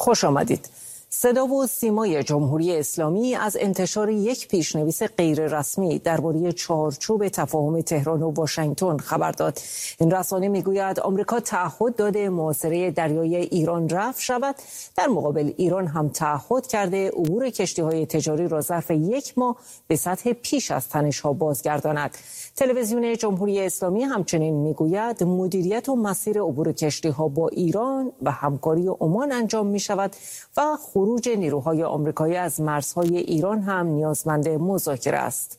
خوش آمدید. صدا و سیمای جمهوری اسلامی از انتشار یک پیشنویس غیررسمی درباره چارچوب تفاهم تهران و واشنگتن خبر داد. این رسانه میگوید آمریکا تعهد داده محاصره دریایی ایران رفع شود، در مقابل ایران هم تعهد کرده عبور کشتی‌های تجاری را ظرف یک ماه به سطح پیش از تنش‌ها بازگرداند. تلویزیون جمهوری اسلامی همچنین میگوید مدیریت و مسیر عبور کشتی‌ها با ایران و همکاری عمان انجام می‌شود و خروج نیروهای آمریکایی از مرزهای ایران هم نیازمند مذاکره است.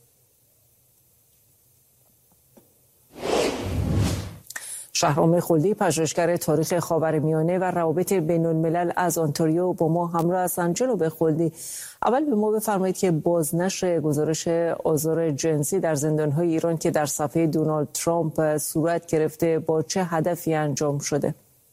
شهرام خلدی، پژوهشگر تاریخ خاورمیانه و روابط بین‌الملل از آنتاریو با ما همراه هستند. جناب خلدی، اول به ما بفرمایید که بازنشر گزارش آزار جنسی در زندان‌های ایران که در صفحه دونالد ترامپ صورت گرفته با چه هدفی انجام شده؟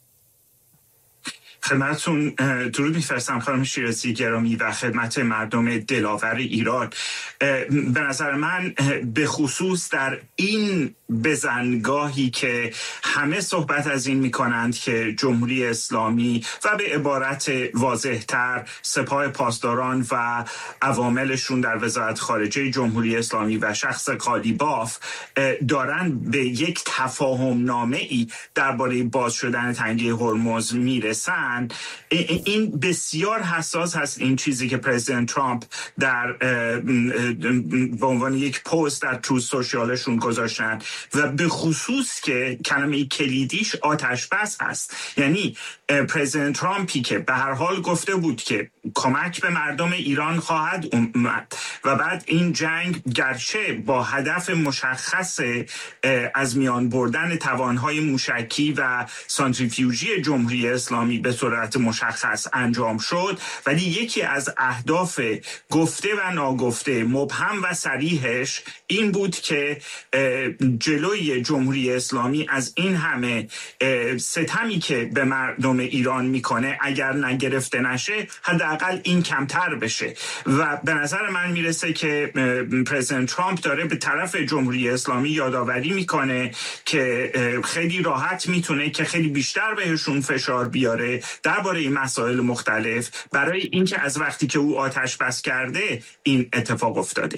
خدمتتون درود می‌فرستم خانم شیرازی گرامی و خدمت مردم دلاور ایران. به نظر من به خصوص در این بزنگاهی که همه صحبت از این می‌کنند که جمهوری اسلامی و به عبارت واضح‌تر سپاه پاسداران و عواملشون در وزارت خارجه جمهوری اسلامی و شخص قالیباف دارن به یک تفاهم نامه‌ای درباره باز شدن تنگه هرمز میرسن، این بسیار حساس هست. این چیزی که پرزیدنت ترامپ در به عنوان یک پست در تروث سوشیالشون گذاشتن و به خصوص که کلمه کلیدیش آتش بس هست. یعنی پرزیدنت ترامپی که به هر حال گفته بود که کمک به مردم ایران خواهد اومد و بعد این جنگ گرچه با هدف مشخص از میان بردن توانهای موشکی و سانتریفیوژی جمهوری اسلامی به صورت مشخص انجام شد، ولی یکی از اهداف گفته و ناگفته، مبهم و صریحش این بود که جلوی جمهوری اسلامی از این همه ستمی که به مردم ایران میکنه اگر نگرفته نشه حداقل این کمتر بشه. و به نظر من میرسه که پرزیدنت ترامپ داره به طرف جمهوری اسلامی یادآوری میکنه که خیلی راحت میتونه که خیلی بیشتر بهشون فشار بیاره درباره این مسائل مختلف برای اینکه از وقتی که او آتش بس کرده این اتفاق افتاده.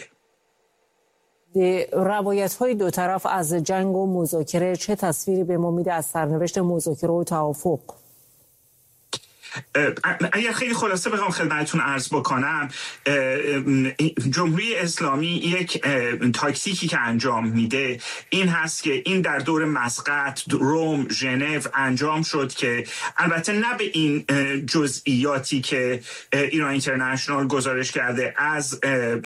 روایت‌های دو طرف از جنگ و مذاکره چه تصویری به ما میده از سرنوشت مذاکره و توافق؟ اگر خیلی خلاصه بخوام خدمتتون عرض بکنم، جمهوری اسلامی یک تاکتیکی که انجام میده این هست که این در دور مسقط، روم، ژنو انجام شد که البته نه به این جزئیاتی که ایران اینترنشنال گزارش کرده از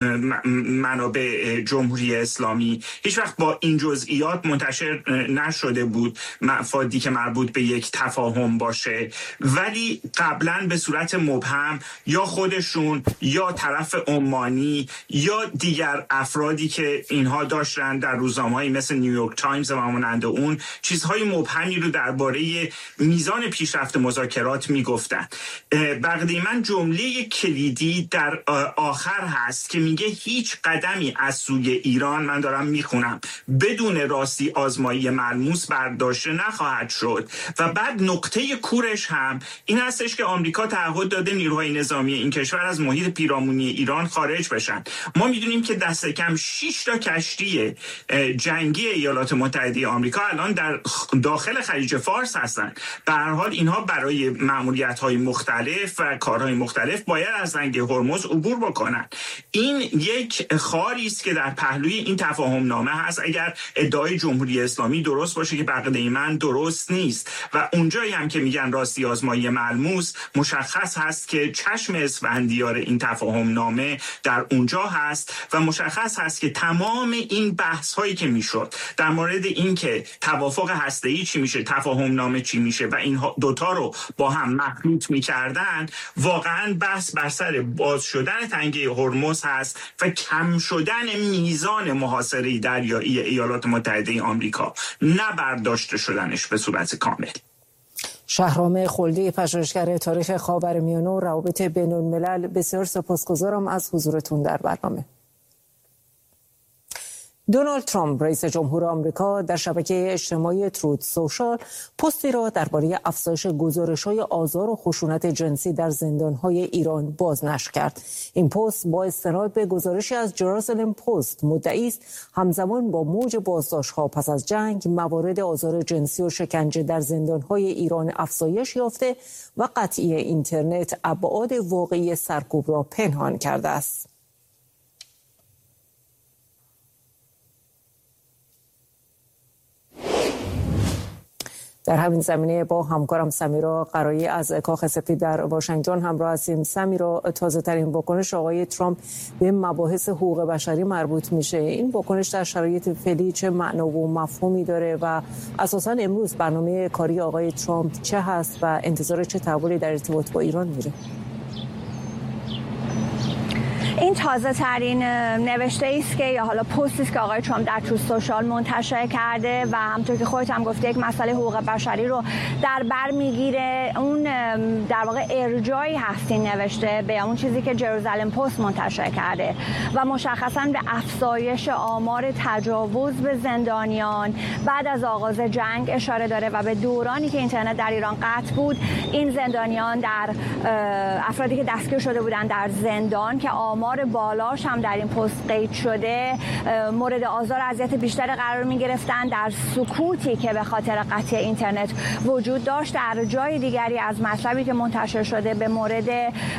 منابع جمهوری اسلامی، هیچ وقت با این جزئیات منتشر نشده بود مفادی که مربوط به یک تفاهم باشه، ولی قبلا به صورت مبهم یا خودشون یا طرف عمانی یا دیگر افرادی که اینها داشتن در روزنامه‌های مثل نیویورک تایمز و مانند اون چیزهای مبهمی رو درباره میزان پیشرفت مذاکرات میگفتن. بقیه من جمله کلیدی در آخر هست که میگه هیچ قدمی از سوی ایران، من دارم میخونم، بدون راستی آزمایی ملموس برداشته نخواهد شد. و بعد نقطه کورش هم این هستش که آمریکا تعهد داده نیروهای نظامی این کشور از محیط پیرامونی ایران خارج بشن. ما میدونیم که دست کم 6 تا کشتی جنگی ایالات متحده آمریکا الان در داخل خلیج فارس هستن. به هر حال اینها برای مأموریت‌های مختلف و کارهای مختلف باید از تنگه هرمز عبور بکنن. این یک خاری است که در پهلوی این تفاهم نامه هست اگر ادعای جمهوری اسلامی درست باشه که بقیه من درست نیست. و اونجایی هم که میگن راستی آزمایی ملموس، مشخص هست که چشم اسفندیار این تفاهم نامه در اونجا هست و مشخص هست که تمام این بحث هایی که میشد در مورد این که توافق هسته‌ای چی میشه، تفاهم نامه چی میشه و این دوتا رو با هم مخلوط میکردن، واقعا بحث بر سر باز شدن تنگه هرمز هست و کم شدن میزان محاصره دریایی ایالات متحده آمریکا، نه برداشته شدنش به صورت کامل. شهرام خلدی، پژوهشگر تاریخ خاورمیانه و روابط بین‌الملل، بسیار سپاسگزارم از حضورتون در برنامه. دونالد ترامپ رئیس جمهور آمریکا در شبکه اجتماعی تروت سوشال پستی را درباره افزایش گزارش‌های آزار و خشونت جنسی در زندان‌های ایران بازنشر کرد. این پست با استناد به گزارشی از جراسلم پست مدعی است همزمان با موج بازداشت‌ها پس از جنگ موارد آزار جنسی و شکنجه در زندان‌های ایران افزایش یافته و قطعی اینترنت ابعاد واقعی سرکوب را پنهان کرده است. در همین زمینه با همکارم سمیرا قرایی از کاخ سفید در واشنگتن همراه هستیم. سمیرا، تازه ترین واکنش آقای ترامپ به مباحث حقوق بشری مربوط میشه. این واکنش در شرایط فعلی چه معنا و مفهومی داره و اساساً امروز برنامه کاری آقای ترامپ چه هست و انتظار چه تحولی در ارتباط با ایران میره؟ این تازه ترین نوشته است که یا حالا پستی است که آقای ترامپ در تروت سوشال منتشر کرده و همونطور که خودت هم گفته یک مسئله حقوق بشری رو در بر میگیره. اون در واقع ارجاعی هست این نوشته به اون چیزی که جراسلم پست منتشر کرده و مشخصاً به افزایش آمار تجاوز به زندانیان بعد از آغاز جنگ اشاره داره و به دورانی که اینترنت در ایران قطع بود این زندانیان در افرادی که دستگیر شده بودند در زندان که آمار بالاش هم در این پست قید شده مورد آزار و اذیت بیشتر قرار می گرفتن در سکوتی که به خاطر قطع اینترنت وجود داشت. در جای دیگری از مطلبی که منتشر شده به مورد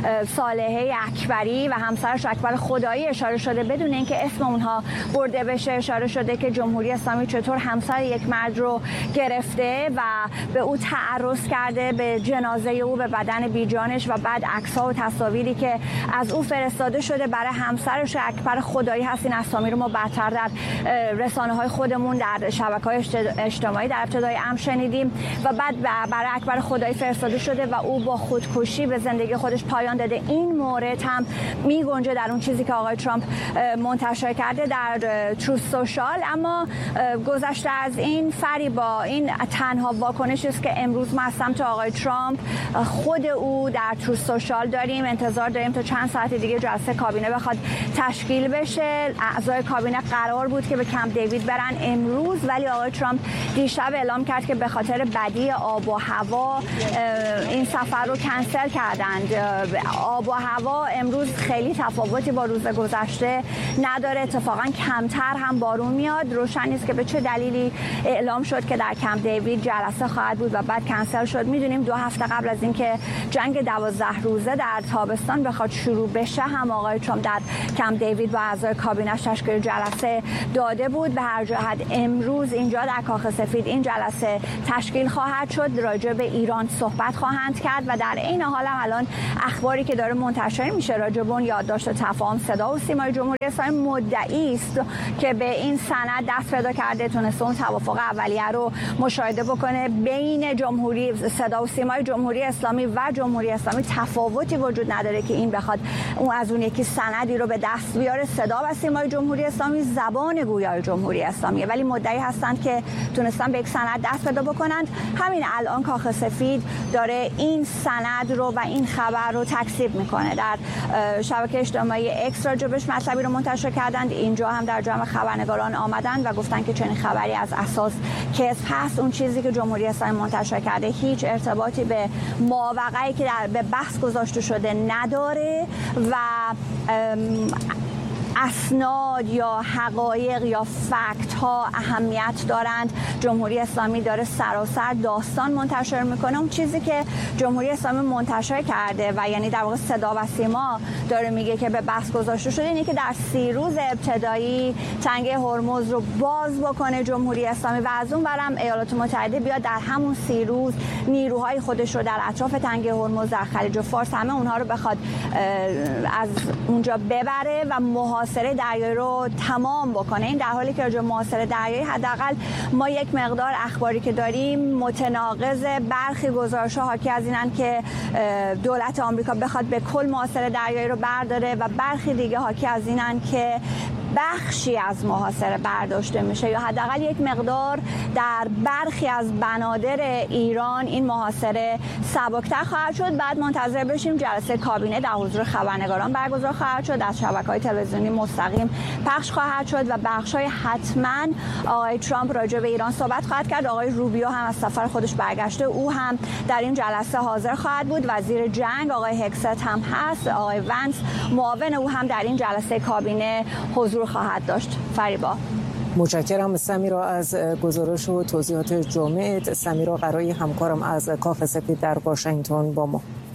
صالحه اکبری و همسرش اکبر خدایی اشاره شده بدون اینکه اسم اونها برده بشه. اشاره شده که جمهوری اسلامی چطور همسر یک مرد رو گرفته و به او تعرض کرده، به جنازه او، به بدن بیجانش و بعد عکس‌ها و تصاویری که از او فرستاده شده برای همسرش اکبر خدایی هست. این اسامی رو ما بعدتر در رسانه‌های خودمون در شبکه‌های اجتماعی در ابتدای امر شنیدیم و بعد برای اکبر خدایی فرستاده شده و او با خودکشی به زندگی خودش پایان داده. این مورد هم می‌گنجه در اون چیزی که آقای ترامپ منتشر کرده در تروت سوشال. اما گذشته از این فریبا این تنها واکنشی است که امروز ما از سمت آقای ترامپ خود او در تروت سوشال داریم. انتظار داریم تا چند ساعت دیگه جلسه کابینه بخواد تشکیل بشه. اعضای کابینه قرار بود که به کمپ دیوید برن امروز، ولی آقای ترامپ دیشب اعلام کرد که به خاطر بدی آب و هوا این سفر رو کنسل کردند. آب و هوا امروز خیلی تفاوتی با روز گذشته نداره، اتفاقا کمتر هم بارون میاد. روشن نیست که به چه دلیلی اعلام شد که در کمپ دیوید جلسه خواهد بود و بعد کنسل شد. میدونیم 2 هفته قبل از اینکه جنگ 12 روزه در تابستان بخواد شروع بشه هم آقای ترامپ در کمپ دیوید با اعضای کابینه‌اش تشکیل جلسه داده بود. به هر جهت امروز اینجا در کاخ سفید این جلسه تشکیل خواهد شد، راجع به ایران صحبت خواهند کرد و در این حال هم الان اخباری که داره منتشر میشه راجع به اون یادداشت تفاهم صدا و سیمای جمهوری اسلامی مدعی است که به این سند دست پیدا کرده، تونسته اون توافق اولیه رو مشاهده بکنه. بین جمهوری صدا و سیمای جمهوری اسلامی و جمهوری اسلامی تفاوتی وجود نداره که این بخواد اون از اون یکی سندی رو به دست بیاره. صدا و سیمای جمهوری اسلامی زبان گویای جمهوری اسلامیه، ولی مدعی هستند که تونستن به یک سند دست پیدا بکنند. همین الان کاخ سفید داره این سند رو و این خبر رو تکذیب میکنه. در شبکه اجتماعی اکس راجبش مطلبی رو منتشر کردند. اینجا هم در جمع خبرنگاران آمدند و گفتن که چنین خبری از اساس کذب هست. اون چیزی که جمهوری اسلامی منتشر کرده هیچ ارتباطی به ماوقعی که به بحث گذاشته شده نداره و اسناد یا حقایق یا فکت ها اهمیت دارند. جمهوری اسلامی داره سراسر داستان منتشر میکنه. اون چیزی که جمهوری اسلامی منتشر کرده و یعنی در واقع صدا و سیما داره میگه که به بحث گذاشته شده اینه که در 30 روز ابتدایی تنگه هرمز رو باز بکنه جمهوری اسلامی و از اون برم ایالات متحده بیاد در همون 30 روز نیروهای خودش رو در اطراف تنگه هرمز در خلیج فارس همه اونها رو بخواد از اونجا ببره و محاصره دریایی رو تمام بکنه. این در حالی که راجع به محاصره دریایی حداقل ما یک مقدار اخباری که داریم متناقض. برخی گزارش‌ها حاکی از اینن که دولت آمریکا بخواد به کل محاصره دریایی رو برداره و برخی دیگه حاکی از اینن که بخشی از محاصره برداشته میشه یا حداقل یک مقدار در برخی از بنادر ایران این محاصره سبکتر خواهد شد. بعد منتظر بشیم جلسه کابینه در حضور خبرنگاران برگزار خواهد شد، از شبکه‌های تلویزیونی مستقیم پخش خواهد شد و بخش‌های حتما آقای ترامپ راجع به ایران صحبت خواهد کرد. آقای روبیو هم از سفر خودش برگشته، او هم در این جلسه حاضر خواهد بود. وزیر جنگ آقای هکست هم هست، آقای ونس معاون او هم در این جلسه کابینه حضور خواهد داشت. فریبا، متشکرم سمیرا از گزارش و توضیحات جامعت. سمیرا قرایی همکارم از کاخ سفید در واشنگتن با ما.